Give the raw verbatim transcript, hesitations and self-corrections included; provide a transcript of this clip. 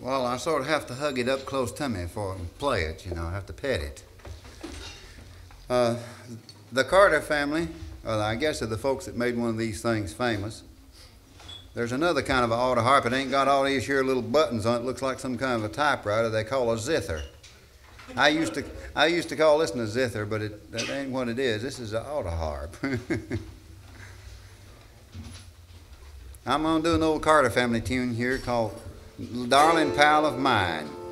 Well, I sort of have to hug it up close to me for and play it, you know. I have to pet it. Uh, the Carter family, well, I guess they're the folks that made one of these things famous. There's another kind of an auto harp. It ain't got all these here little buttons on it. Looks like some kind of a typewriter they call a zither. I used to I used to call this one a zither, but it, that ain't what it is. This is an auto harp. I'm going to do an old Carter family tune here called Darling Pal of Mine.